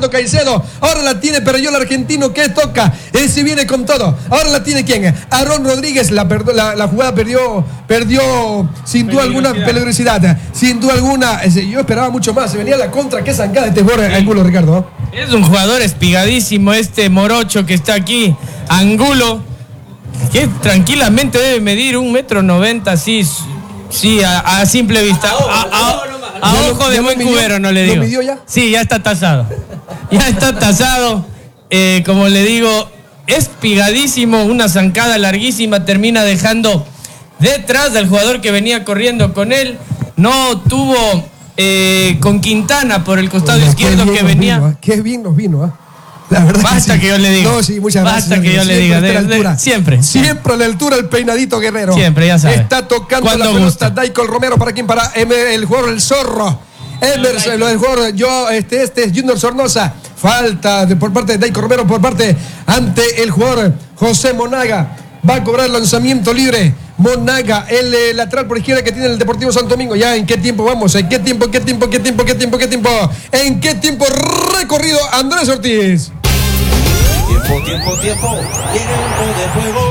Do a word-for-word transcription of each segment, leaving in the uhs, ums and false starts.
Rivaldo Caicedo. Ahora la tiene Pereyó, el argentino que toca. Él se viene con todo. Ahora la tiene ¿quién? Aarón Rodríguez. La, la, la jugada perdió, perdió sin duda alguna peligrosidad. Sin duda alguna. Yo esperaba mucho más. Se venía la contra. Qué zancada este jugador, sí. Angulo, Ricardo. Es un jugador espigadísimo este morocho que está aquí. Angulo, que tranquilamente debe medir un metro noventa, así, sí, a, a simple vista. A, a, a, a ojo de buen cubero, no le digo. ¿Lo midió ya? Sí, ya está tasado. Ya está tasado. Eh, como le digo, espigadísimo, una zancada larguísima, termina dejando detrás del jugador que venía corriendo con él. No tuvo eh, con Quintana por el costado Oye, izquierdo que venía. Vino, ¿eh? Qué bien nos vino, ¿eh? La verdad Basta que, sí. que yo le diga. No, sí, muchas gracias. Basta que yo le diga. De, de, altura. Siempre. Siempre a la altura el peinadito Guerrero. Siempre, ya sabes. Está tocando la pelota Daicol Romero. ¿Para quién? Para el jugador El Zorro. Emerson, el jugador yo, este, este es Junior Sornosa. Falta de, por parte de Daicol Romero, por parte ante el jugador José Monaga. Va a cobrar lanzamiento libre. Monaga, el eh, lateral por izquierda que tiene el Deportivo Santo Domingo. Ya, ¿en qué tiempo vamos? ¿En qué tiempo, qué tiempo, qué tiempo, qué tiempo, qué tiempo? ¿En qué tiempo recorrido Andrés Ortiz? Tiempo, tiempo, tiempo. Tiempo de juego.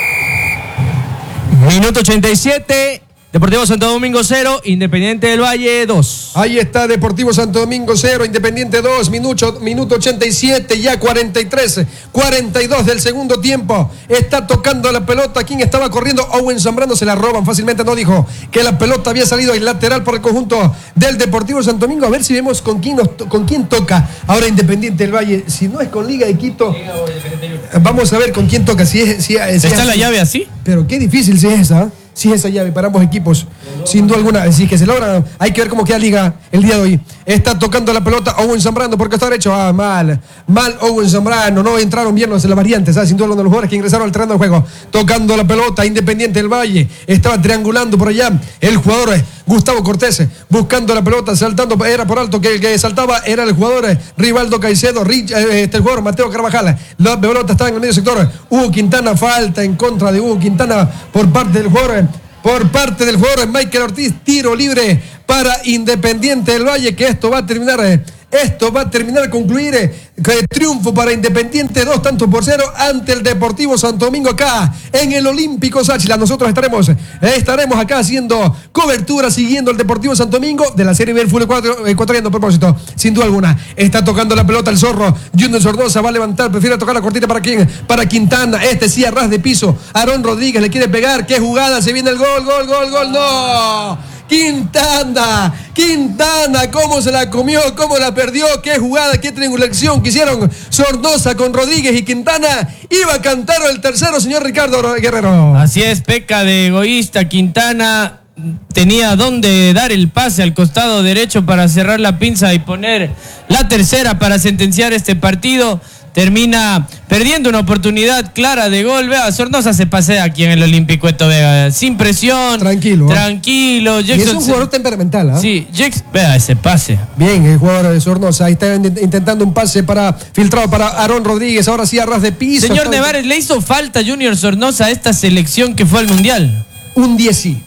Minuto ochenta y siete. Deportivo Santo Domingo cero, Independiente del Valle dos. Ahí está Deportivo Santo Domingo cero, Independiente dos, minuto, minuto ochenta y siete, ya cuarenta y tres, cuarenta y dos del segundo tiempo. Está tocando la pelota. ¿Quién estaba corriendo? Owen Zambrano, se la roban fácilmente. No dijo que la pelota había salido en lateral por el conjunto del Deportivo Santo Domingo. A ver si vemos con quién, nos, con quién toca ahora Independiente del Valle. Si no es con Liga de Quito, vamos a ver con quién toca. Si es, si, si ¿Está es, la llave así? Pero qué difícil si es esa, ¿eh? Sí, esa llave para ambos equipos, sin duda alguna. Si es que se logra, hay que ver cómo queda Liga el día de hoy. Está tocando la pelota Owen Zambrano porque está derecho. Ah, mal, mal Owen Zambrano. No entraron bien los, las variantes, ¿sabes? Sin duda alguna los jugadores que ingresaron al terreno del juego. Tocando la pelota Independiente del Valle. Estaba triangulando por allá el jugador Gustavo Cortés, buscando la pelota, saltando, era por alto, que el que saltaba era el jugador Rivaldo Caicedo, Rich, este, el jugador Mateo Carvajal. La pelota estaba en el medio sector. Hugo Quintana, falta en contra de Hugo Quintana por parte del jugador. Por parte del jugador Michael Ortiz, tiro libre para Independiente del Valle, que esto va a terminar, esto va a terminar, concluir, eh, triunfo para Independiente, dos tantos por cero ante el Deportivo Santo Domingo acá en el Olímpico Sáchila. Nosotros estaremos, eh, estaremos acá haciendo cobertura, siguiendo el Deportivo Santo Domingo de la Serie B del fútbol ecuatoriano, a propósito, sin duda alguna. Está tocando la pelota el Zorro, Junior Sornosa va a levantar, prefiere tocar la cortita para quién, para Quintana, este sí a ras de piso, Aarón Rodríguez le quiere pegar, qué jugada, se viene el gol, gol, gol, gol, no. Quintana, Quintana, cómo se la comió, cómo la perdió, qué jugada, qué triangulación que hicieron Sornosa con Rodríguez y Quintana. Iba a cantar el tercero, señor Ricardo Guerrero. Así es, peca de egoísta. Quintana tenía donde dar el pase al costado derecho para cerrar la pinza y poner la tercera para sentenciar este partido. Termina perdiendo una oportunidad clara de gol. Vea, Sornosa se pasea aquí en el Olímpico Eto Vega, sin presión. Tranquilo. Tranquilo. Y es un jugador temperamental, ¿eh? Sí, Jackson, vea ese pase. Bien, el jugador de Sornosa. Ahí está intentando un pase para filtrado para Aarón Rodríguez. Ahora sí a ras de piso. Señor Nevares, ¿le hizo falta Junior Sornosa a esta selección que fue al Mundial? Un diez sí.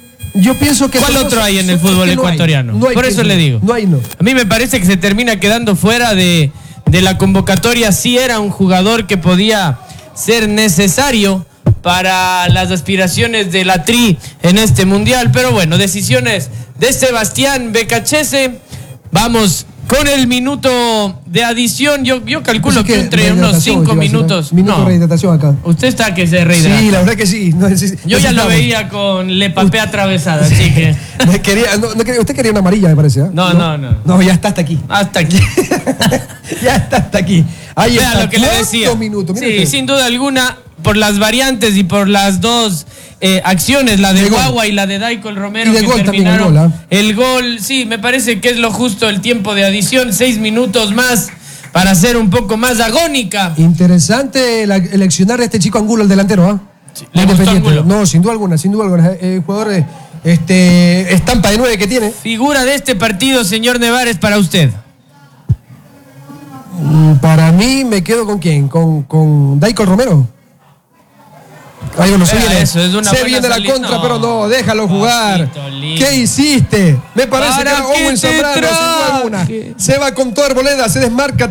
Yo pienso que... ¿Cuál otro hay en el fútbol ecuatoriano? No hay, Por eso le digo. No hay, no. A mí me parece que se termina quedando fuera de... de la convocatoria. Sí era un jugador que podía ser necesario para las aspiraciones de la Tri en este mundial, pero bueno, decisiones de Sebastián Becachese. Vamos con el minuto de adición. Yo, yo calculo que entre unos cinco minutos. Minuto no, de rehidratación acá. Usted está que se rehidrata. Sí, la verdad que sí. No, sí, sí. Yo ya lo veía con le papé atravesada, así que. Quería, no, no, usted quería una amarilla, me parece. ¿eh? No, no, no, no. No, ya está hasta aquí. Hasta aquí. Ya está hasta aquí. Ahí Vea está. lo que le decía. Minutos. Sí, usted. Sin duda alguna, por las variantes y por las dos eh, acciones, la de, de Guagua y la de Daicol Romero, y de que gol terminaron. También el, gol, ¿eh? el gol, sí, me parece que es lo justo el tiempo de adición, seis minutos más para hacer un poco más agónica. Interesante la, eleccionar a este chico Angulo, el delantero, ¿ah? ¿eh? Sí, ¿le gustó Angulo? No, sin duda alguna, sin duda alguna. El jugador, este, estampa de nueve que tiene. Figura de este partido, señor Nevares, para usted. Para mí me quedo con quién, con, con Daicol Romero. Ahí bueno, se viene, eso, es una se viene la contra, no, pero no, déjalo jugar. ¿Qué hiciste? Me parece que era Owen Zambrano, sin duda alguna. Se va con toda Arboleda, se desmarca.